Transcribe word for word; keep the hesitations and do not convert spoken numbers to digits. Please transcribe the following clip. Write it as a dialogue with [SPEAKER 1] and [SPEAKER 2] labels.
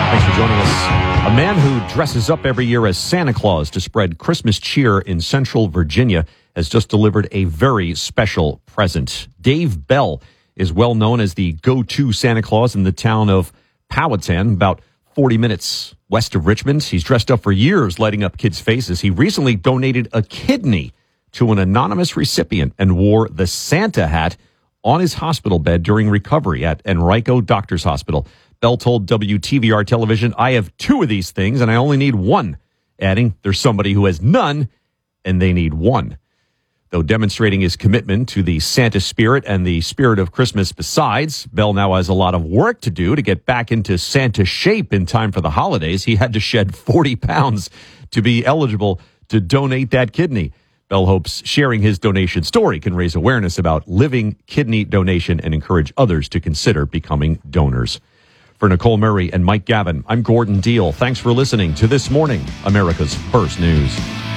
[SPEAKER 1] Thanks for joining us. A man who dresses up every year as Santa Claus to spread Christmas cheer in Central Virginia has just delivered a very special present. Dave Bell is well known as the go-to Santa Claus in the town of Powhatan, about forty minutes west of Richmond. He's dressed up for years, lighting up kids' faces. He recently donated a kidney to an anonymous recipient and wore the Santa hat on his hospital bed during recovery at Enrico Doctors Hospital. Bell told W T V R television, "I have two of these things and I only need one," adding, "There's somebody who has none and they need one." Though demonstrating his commitment to the Santa spirit and the spirit of Christmas besides, Bell now has a lot of work to do to get back into Santa shape in time for the holidays. He had to shed forty pounds to be eligible to donate that kidney. Bell hopes sharing his donation story can raise awareness about living kidney donation and encourage others to consider becoming donors. For Nicole Murray and Mike Gavin, I'm Gordon Deal. Thanks for listening to This Morning, America's First News.